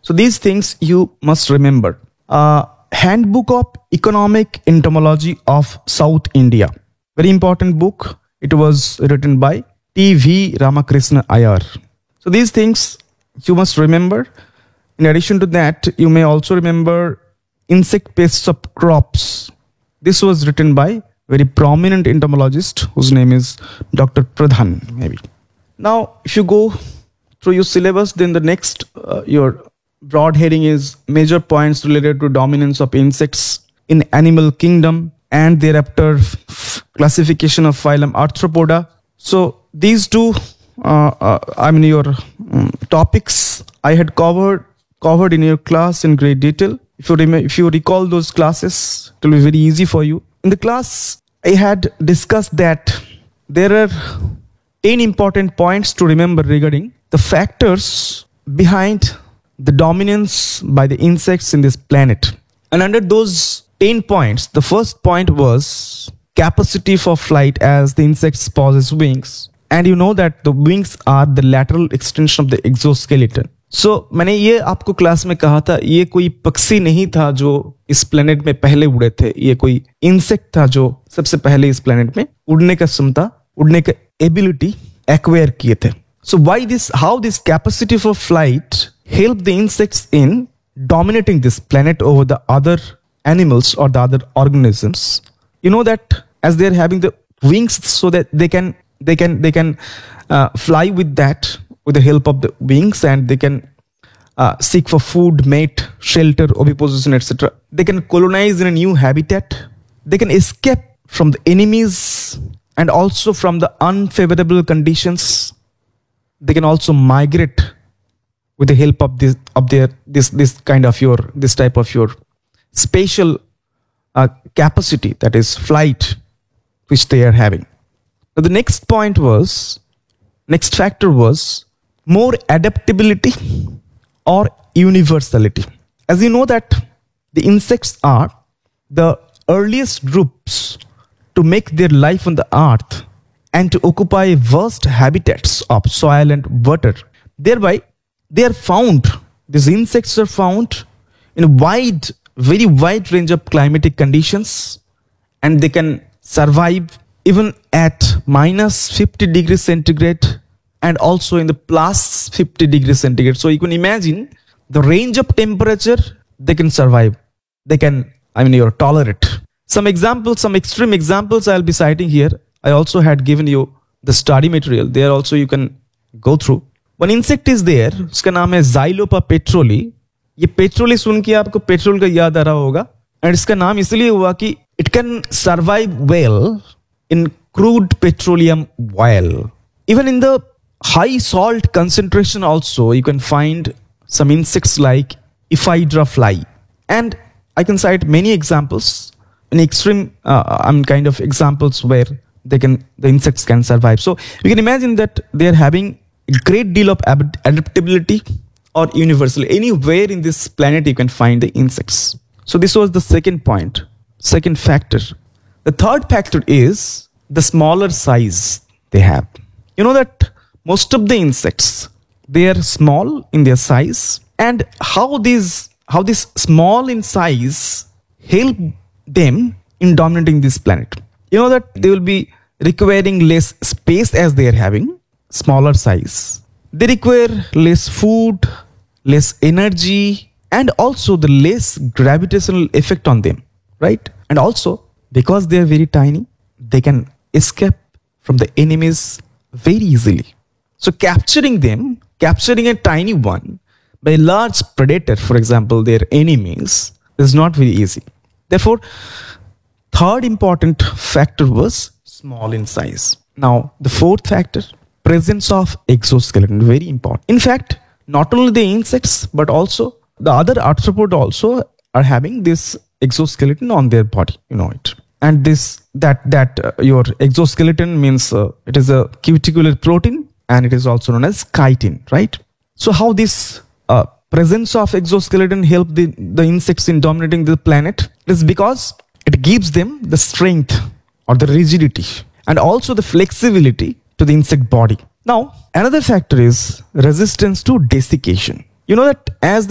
So these things you must remember. Handbook of Economic Entomology of South India. Very important book. It was written by T.V. Ramakrishna Iyer. So these things you must remember. In addition to that, you may also remember Insect Pests of Crops. This was written by very prominent entomologist whose name is Dr. Pradhan, maybe. Now, if you go through your syllabus, then the next, your broad heading is major points related to dominance of insects in animal kingdom, and thereafter classification of phylum Arthropoda. So these two, your topics I had covered in your class in great detail. If you recall those classes, it will be very easy for you. In the class, I had discussed that there are 10 important points to remember regarding the factors behind the dominance by the insects in this planet. And under those 10 points, the first point was capacity for flight, as the insects possess wings. And you know that the wings are the lateral extension of the exoskeleton. So मैंने ये आपको class में कहा था, ये कोई पक्षी नहीं था जो इस प्लेनेट में पहले उड़े थे, ये कोई इंसेक्ट था जो सबसे पहले इस प्लेनेट में उड़ने का क्षमता, उड़ने का एबिलिटी एक्वायर किए थे. So how this capacity for flight help the insects in dominating this planet over the other animals or the other organisms? You know that as they are having the wings, so that they can fly with that, with the help of the wings, and they can seek for food, mate, shelter, oviposition, etc. They can colonize in a new habitat. They can escape from the enemies and also from the unfavorable conditions. They can also migrate with the help of this type of your spatial capacity, that is flight, which they are having. Now the next factor was more adaptability or universality. As you know that the insects are the earliest groups to make their life on the earth and to occupy vast habitats of soil and water. Thereby, these insects are found in a very wide range of climatic conditions, and they can survive even at minus 50 degrees centigrade and also in the plus 50 degrees centigrade. So you can imagine the range of temperature they can survive. They can, tolerate. Some extreme examples I'll be citing here. I also had given you the study material. There also you can go through. One insect is there, उसका नाम है Xylopa petroli. ये petroli सुन के आपको petrol का याद आ रहा होगा. And इसका नाम इसलिए हुआ कि it can survive well in crude petroleum oil. Even in the high salt concentration also, you can find some insects like Ephedra fly. And I can cite many examples, in extreme examples where the insects can survive. So you can imagine that they are having a great deal of adaptability or universal. Anywhere in this planet you can find the insects. So this was the second point, second factor. The third factor is the smaller size they have. You know that most of the insects, they are small in their size, and how this small in size help them in dominating this planet. You know that they will be requiring less space as they are having smaller size. They require less food, less energy, and also the less gravitational effect on them, right? And also, because they are very tiny, they can escape from the enemies very easily. So capturing a tiny one by a large predator, for example, their enemies, is not very easy. Therefore, third important factor was small in size. Now, the fourth factor, presence of exoskeleton, very important. In fact, not only the insects, but also the other arthropods also are having this exoskeleton on their body, you know it. And your exoskeleton means it is a cuticular protein, and it is also known as chitin, right? So how this presence of exoskeleton help the insects in dominating the planet? It is because it gives them the strength or the rigidity and also the flexibility to the insect body. Now, another factor is resistance to desiccation. You know that as